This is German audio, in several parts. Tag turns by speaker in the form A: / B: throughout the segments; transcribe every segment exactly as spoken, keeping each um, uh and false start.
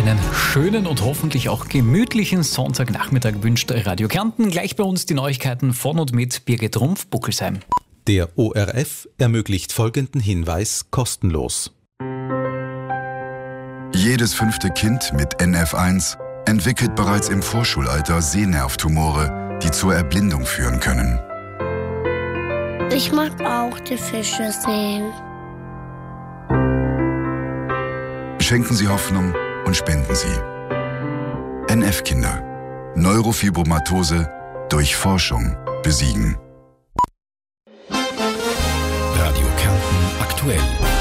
A: Einen schönen und hoffentlich auch gemütlichen Sonntagnachmittag wünscht Radio Kärnten. Gleich bei uns die Neuigkeiten von und mit Birgit Rumpf-Buckelsheim.
B: Der O R F ermöglicht folgenden Hinweis kostenlos.
C: Jedes fünfte Kind mit N F eins entwickelt bereits im Vorschulalter Sehnervtumore, die zur Erblindung führen können.
D: Ich mag auch die Fische sehen.
C: Schenken Sie Hoffnung und spenden Sie. N F-Kinder. Neurofibromatose durch Forschung besiegen.
E: Radio Kärnten aktuell.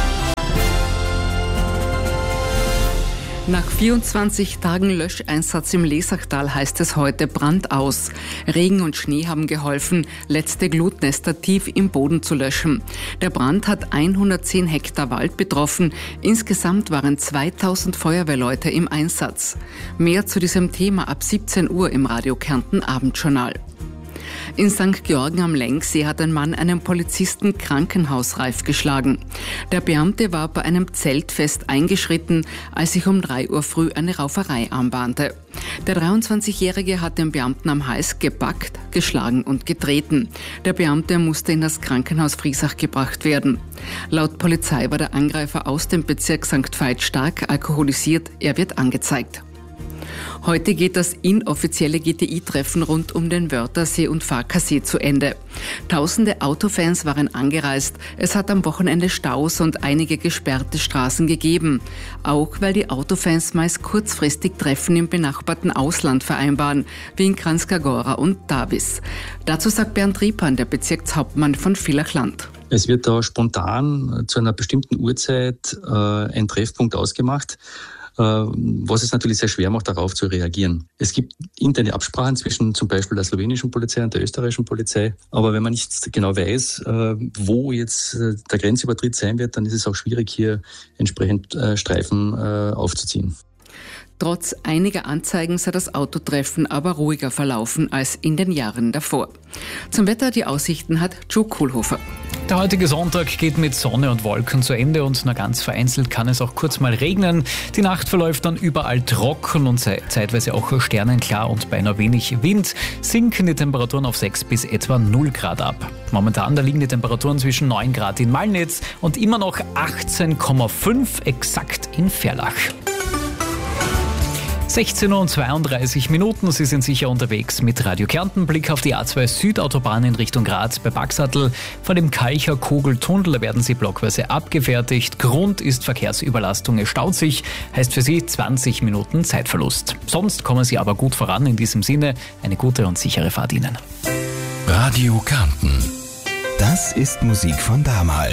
F: Nach vierundzwanzig Tagen Löscheinsatz im Lesachtal heißt es heute Brand aus. Regen und Schnee haben geholfen, letzte Glutnester tief im Boden zu löschen. Der Brand hat hundertzehn Hektar Wald betroffen. Insgesamt waren zweitausend Feuerwehrleute im Einsatz. Mehr zu diesem Thema ab siebzehn Uhr im Radio Kärnten Abendjournal. In Sankt Georgen am Lenksee hat ein Mann einen Polizisten krankenhausreif geschlagen. Der Beamte war bei einem Zeltfest eingeschritten, als sich um drei Uhr früh eine Rauferei anbahnte. Der dreiundzwanzigjährige hat den Beamten am Hals gepackt, geschlagen und getreten. Der Beamte musste in das Krankenhaus Friesach gebracht werden. Laut Polizei war der Angreifer aus dem Bezirk Sankt Veit stark alkoholisiert. Er wird angezeigt. Heute geht das inoffizielle G T I-Treffen rund um den Wörthersee und Farkasee zu Ende. Tausende Autofans waren angereist. Es hat am Wochenende Staus und einige gesperrte Straßen gegeben. Auch weil die Autofans meist kurzfristig Treffen im benachbarten Ausland vereinbaren, wie in Kranjska Gora und Davis. Dazu sagt Bernd Riepan, der Bezirkshauptmann von Villach-Land.
G: Es wird da spontan zu einer bestimmten Uhrzeit äh, ein Treffpunkt ausgemacht, was es natürlich sehr schwer macht, darauf zu reagieren. Es gibt interne Absprachen zwischen zum Beispiel der slowenischen Polizei und der österreichischen Polizei, aber wenn man nicht genau weiß, wo jetzt der Grenzübertritt sein wird, dann ist es auch schwierig, hier entsprechend Streifen aufzuziehen.
F: Trotz einiger Anzeigen sei das Autotreffen aber ruhiger verlaufen als in den Jahren davor. Zum Wetter, die Aussichten hat Joe Kohlhofer.
A: Der heutige Sonntag geht mit Sonne und Wolken zu Ende und nur ganz vereinzelt kann es auch kurz mal regnen. Die Nacht verläuft dann überall trocken und zeitweise auch sternenklar und bei nur wenig Wind sinken die Temperaturen auf sechs bis etwa null Grad ab. Momentan da liegen die Temperaturen zwischen neun Grad in Malnitz und immer noch achtzehn Komma fünf exakt in Verlach. sechzehn Uhr zweiunddreißig Minuten, Sie sind sicher unterwegs mit Radio Kärnten. Blick auf die A zwei Südautobahn in Richtung Graz bei Baxattel. Vor dem Kalcher Kogeltunnel werden Sie blockweise abgefertigt. Grund ist Verkehrsüberlastung. Es staut sich, heißt für Sie zwanzig Minuten Zeitverlust. Sonst kommen Sie aber gut voran. In diesem Sinne eine gute und sichere Fahrt Ihnen.
E: Radio Kärnten. Das ist Musik von damals.